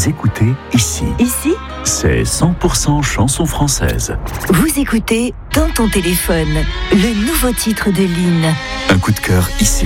Vous écoutez ici. Ici, C'est 100% chanson française. vous écoutez Dans ton téléphone, le nouveau titre de Lynn. Un coup de cœur ici.